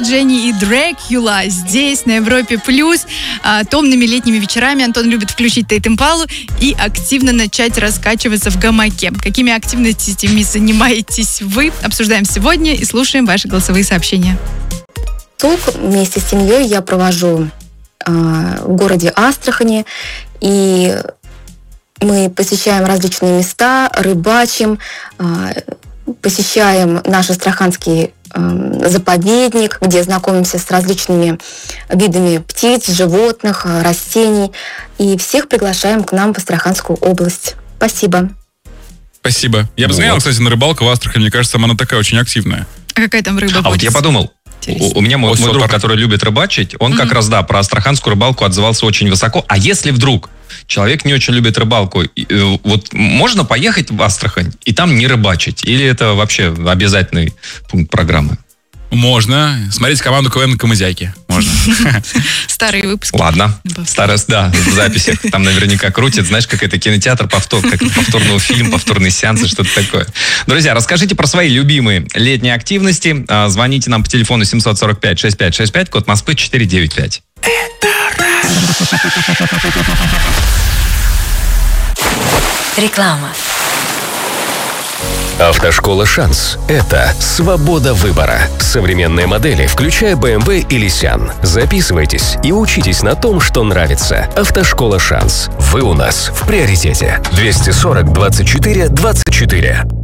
Дженни и Дракула здесь, на Европе Плюс. Томными летними вечерами Антон любит включить Тейт Импалу и активно начать раскачиваться в гамаке. Какими активностями занимаетесь вы? Обсуждаем сегодня и слушаем ваши голосовые сообщения. Вместе с семьей я провожу в городе Астрахани, и мы посещаем различные места, рыбачим, посещаем наш астраханский заповедник, где знакомимся с различными видами птиц, животных, растений, и всех приглашаем к нам в Астраханскую область. Спасибо. Спасибо. Я бы сгонял, кстати, на рыбалку в Астрахани. Мне кажется, она такая очень активная. А какая там рыба будет? Вот я подумал, у меня мой друг, который любит рыбачить, он как раз, про астраханскую рыбалку отзывался очень высоко. А если вдруг человек не очень любит рыбалку, вот можно поехать в Астрахань и там не рыбачить? Или это вообще обязательный пункт программы? Можно. Смотрите команду КВН «Камызяки». Можно. Старые выпуски. Ладно. Старость, да, в записях. Там наверняка крутят, знаешь, как это кинотеатр, повторного фильма, повторный сеанс и что-то такое. Друзья, расскажите про свои любимые летние активности. Звоните нам по телефону 745-6565, код Москвы 495. Реклама. Автошкола «Шанс» — это свобода выбора. Современные модели, включая BMW и Nissan. Записывайтесь и учитесь на том, что нравится. Автошкола «Шанс». Вы у нас в приоритете. 240 24 24.